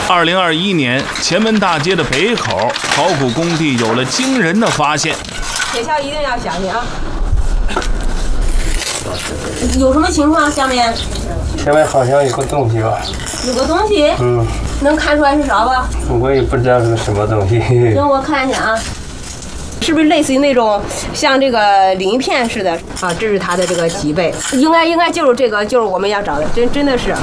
2021年，前门大街的北口考古工地有了惊人的发现。 铁锹一定要小心啊！有什么情况？下面好像有个东西吧？ 有个东西？能看出来是啥吧？ 我也不知道是什么东西。 行，我看一下啊。是不是类似于那种像这个鳞片似的啊？这是它的这个脊背，应该就是这个，就是我们要找的，真的是。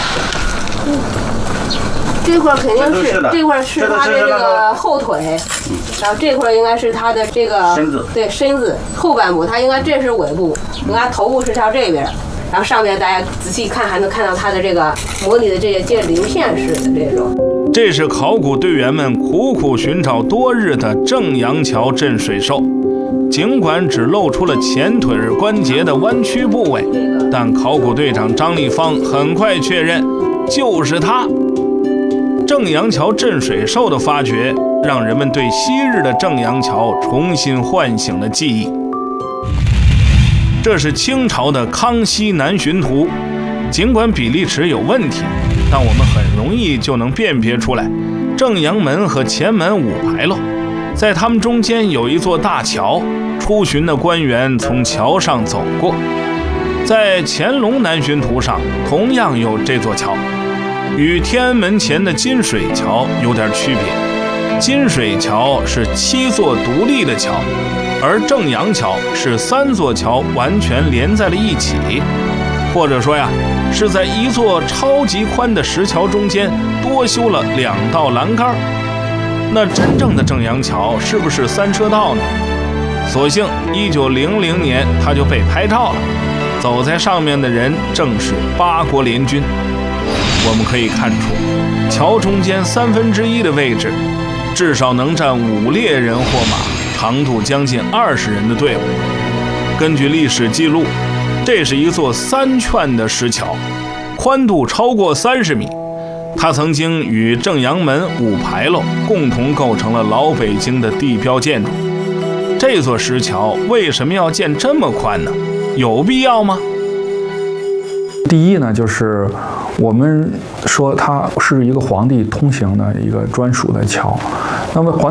这块肯定是，这块是它的这个后腿，然后这块应该是它的这个身子， 对，身子后半部，它应该这是尾部，应该头部是朝这边，然后上面大家仔细看还能看到它的这个模拟的这些鳞片似的这种。 这是考古队员们苦苦寻找多日的正阳桥镇水兽，尽管只露出了前腿关节的弯曲部位，但考古队长张立芳很快确认，就是它。正阳桥镇水兽的发掘，让人们对昔日的正阳桥重新唤醒了记忆。这是清朝的康熙南巡图，尽管比例尺有问题，但我们很容易就能辨别出来，正阳门和前门5牌楼，在它们中间有一座大桥，出巡的官员从桥上走过。在乾隆南巡图上同样有这座桥，与天安门前的金水桥有点区别。金水桥是7座独立的桥，而正阳桥是3座桥完全连在了一起，或者说呀，是在一座超级宽的石桥中间多修了2道栏杆。那真正的正阳桥是不是3车道呢？所幸1900年它就被拍照了，走在上面的人正是8国联军。我们可以看出，桥中间1/3的位置，至少能站5列人或马，长度将近20人的队伍。根据历史记录，这是一座3圈的石桥，宽度超过30米。它曾经与正阳门5牌楼共同构成了老北京的地标建筑。这座石桥为什么要建这么宽呢？有必要吗？ 第一呢，就是我们说它是一个皇帝通行的一个专属的桥。那么皇